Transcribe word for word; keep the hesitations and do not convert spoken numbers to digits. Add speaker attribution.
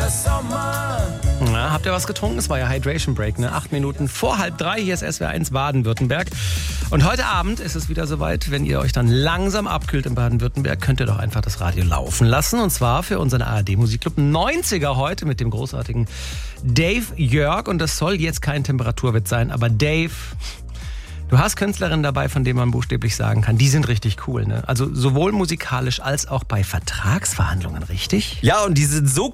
Speaker 1: Na, habt ihr was getrunken? Es war ja Hydration Break, ne? Acht Minuten vor halb drei. Hier ist S W R eins Baden-Württemberg. Und heute Abend ist es wieder soweit. Wenn ihr euch dann langsam abkühlt in Baden-Württemberg, könnt ihr doch einfach das Radio laufen lassen. Und zwar für unseren A R D-Musikclub neunziger heute mit dem großartigen Dave Jörg. Und das soll jetzt kein Temperaturwitz sein, aber Dave... Du hast Künstlerinnen dabei, von denen man buchstäblich sagen kann, die sind richtig cool, ne? Also sowohl musikalisch als auch bei Vertragsverhandlungen, richtig?
Speaker 2: Ja, und die sind so